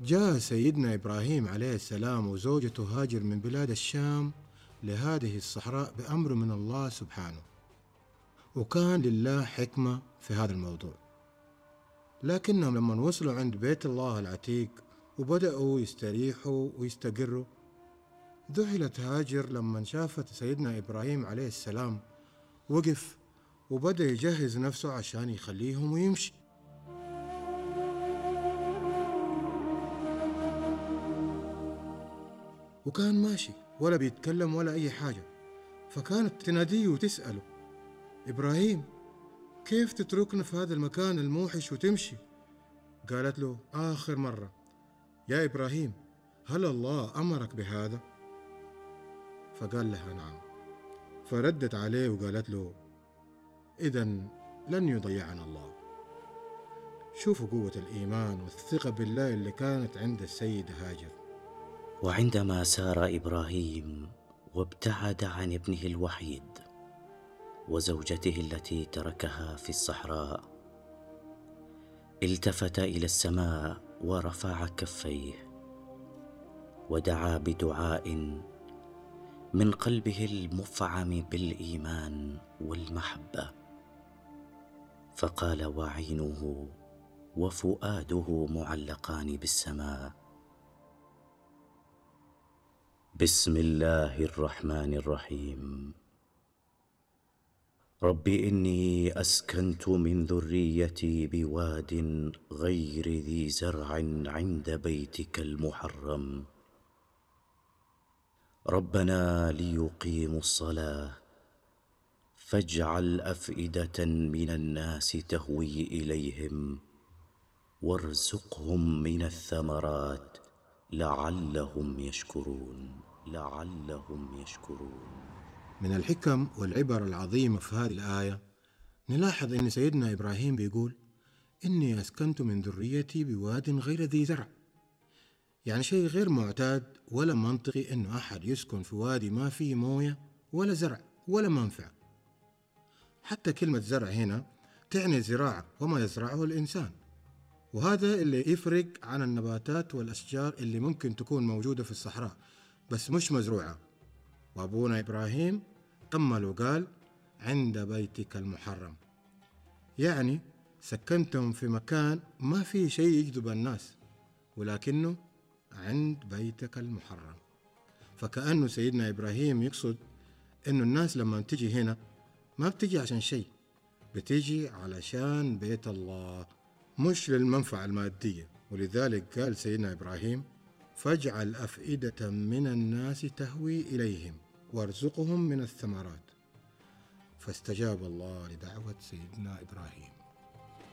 جاء سيدنا إبراهيم عليه السلام وزوجته هاجر من بلاد الشام لهذه الصحراء بأمر من الله سبحانه، وكان لله حكمة في هذا الموضوع. لكنهم لما وصلوا عند بيت الله العتيق وبدأوا يستريحوا ويستقروا، ذهلت هاجر لما شافت سيدنا إبراهيم عليه السلام وقف وبدأ يجهز نفسه عشان يخليهم ويمشي. وكان ماشي ولا بيتكلم ولا أي حاجة، فكانت تناديه وتسأله: إبراهيم، كيف تتركنا في هذا المكان الموحش وتمشي؟ قالت له: آخر مرة يا إبراهيم، هل الله أمرك بهذا؟ فقال لها: نعم. فردت عليه وقالت له: إذن لن يضيعنا الله. شوفوا قوة الإيمان والثقة بالله اللي كانت عند السيدة هاجر. وعندما سار إبراهيم وابتعد عن ابنه الوحيد وزوجته التي تركها في الصحراء، التفت إلى السماء ورفع كفيه ودعا بدعاء من قلبه المفعم بالإيمان والمحبة، فقال وعينه وفؤاده معلقان بالسماء: بسم الله الرحمن الرحيم. رب إني أسكنت من ذريتي بواد غير ذي زرع عند بيتك المحرم، ربنا ليقيموا الصلاة فاجعل أفئدة من الناس تهوي إليهم وارزقهم من الثمرات لعلهم يشكرون. من الحكم والعبر العظيمة في هذه الآية نلاحظ أن سيدنا إبراهيم بيقول: إني أسكنت من ذريتي بواد غير ذي زرع. يعني شيء غير معتاد ولا منطقي إنه أحد يسكن في وادي ما فيه موية ولا زرع ولا منفعة. حتى كلمة زرع هنا تعني الزراعة وما يزرعه الإنسان، وهذا اللي يفرق عن النباتات والأشجار اللي ممكن تكون موجودة في الصحراء بس مش مزروعة. وأبونا إبراهيم كمل وقال: عند بيتك المحرم، يعني سكنتهم في مكان ما فيه شيء يجذب الناس، ولكنه عند بيتك المحرم. فكأنه سيدنا إبراهيم يقصد إنه الناس لما تجي هنا ما بتجي عشان شيء، بتجي علشان بيت الله، مش للمنفعة المادية. ولذلك قال سيدنا إبراهيم: فاجعل أفئدة من الناس تهوي إليهم وارزقهم من الثمرات. فاستجاب الله لدعوة سيدنا إبراهيم.